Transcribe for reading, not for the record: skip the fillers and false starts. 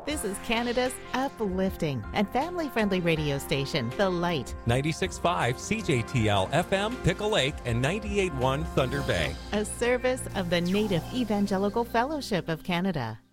This is Canada's uplifting and family-friendly radio station, The Light. 96.5 CJTL FM, Pickle Lake, and 98.1 Thunder Bay. A service of the Native Evangelical Fellowship of Canada.